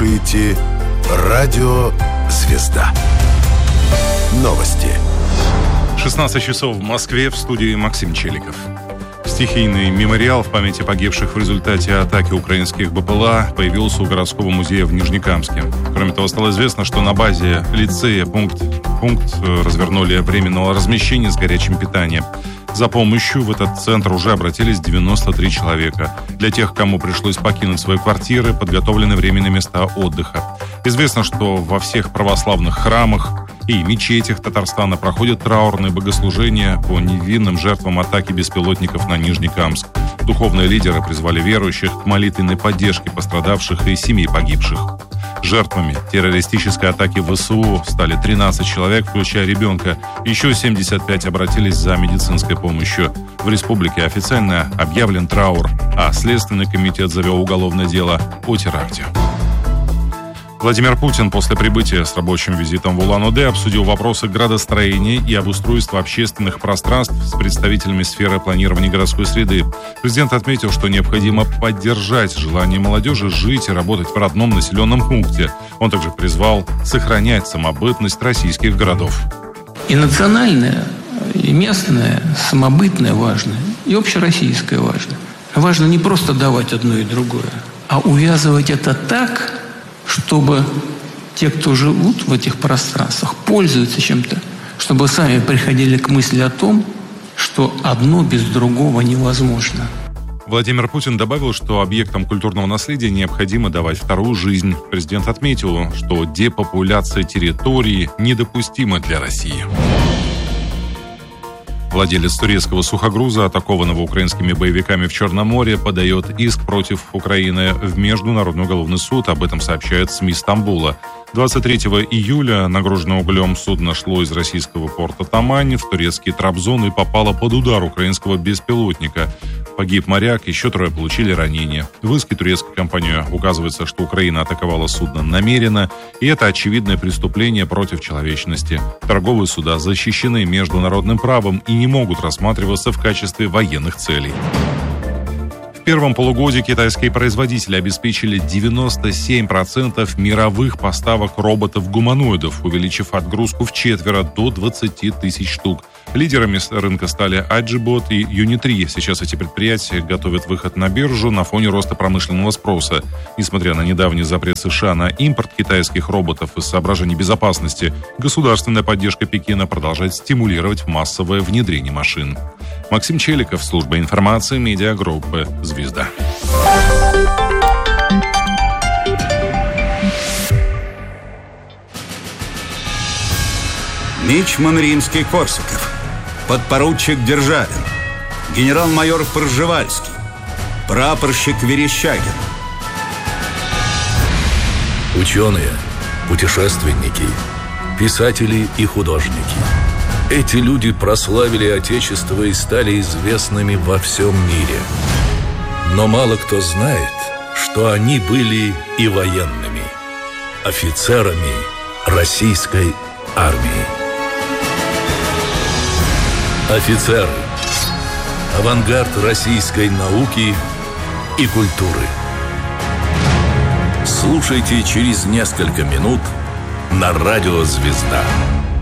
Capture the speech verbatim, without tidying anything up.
слушаете Радио «Звезда». Новости. шестнадцать часов в Москве, в студии Максим Челиков. Стихийный мемориал в памяти погибших в результате атаки украинских БПЛА появился у городского музея в Нижнекамске. Кроме того, стало известно, что на базе лицея пункт, пункт развернули временного размещения с горячим питанием. За помощью в этот центр уже обратились девяносто три человека. Для тех, кому пришлось покинуть свои квартиры, подготовлены временные места отдыха. Известно, что во всех православных храмах и мечетях Татарстана проходят траурные богослужения по невинным жертвам атаки беспилотников на Нижнекамск. Духовные лидеры призвали верующих к молитвенной поддержке пострадавших и семей погибших. Жертвами террористической атаки ВСУ стали тринадцать человек, включая ребенка. Еще семьдесят пять обратились за медицинской помощью. В республике официально объявлен траур, а Следственный комитет завел уголовное дело о теракте. Владимир Путин после прибытия с рабочим визитом в Улан-Удэ обсудил вопросы градостроения и обустройства общественных пространств с представителями сферы планирования городской среды. Президент отметил, что необходимо поддержать желание молодежи жить и работать в родном населенном пункте. Он также призвал сохранять самобытность российских городов. И национальное, и местное, самобытное важно, и общероссийское важно. Важно не просто давать одно и другое, а увязывать это так, чтобы те, кто живут в этих пространствах, пользуются чем-то, чтобы сами приходили к мысли о том, что одно без другого невозможно. Владимир Путин добавил, что объектам культурного наследия необходимо давать вторую жизнь. Президент отметил, что депопуляция территории недопустима для России. Владелец турецкого сухогруза, атакованного украинскими боевиками в Черном море, подает иск против Украины в Международный уголовный суд. Об этом сообщает СМИ Стамбула. двадцать третьего июля нагруженное углем судно шло из российского порта Тамань в турецкий Трабзон и попало под удар украинского беспилотника. Погиб моряк, еще трое получили ранения. В иске турецкой компании указывается, что Украина атаковала судно намеренно, и это очевидное преступление против человечности. Торговые суда защищены международным правом и не могут рассматриваться в качестве военных целей. В первом полугодии китайские производители обеспечили девяносто семь процентов мировых поставок роботов-гуманоидов, увеличив отгрузку вчетверо до двадцати тысяч штук. Лидерами рынка стали Agibot и Юнитри. Сейчас эти предприятия готовят выход на биржу на фоне роста промышленного спроса. Несмотря на недавний запрет США на импорт китайских роботов из соображений безопасности, государственная поддержка Пекина продолжает стимулировать массовое внедрение машин. Максим Челиков, служба информации, медиагруппы «Звезда». Мичман Римский-Корсаков, подпоручик Державин, генерал-майор Пржевальский, прапорщик Верещагин. Ученые, путешественники, писатели и художники. Эти люди прославили Отечество и стали известными во всем мире. Но мало кто знает, что они были и военными, офицерами российской армии. Офицеры. Авангард российской науки и культуры. Слушайте через несколько минут на радио «Звезда».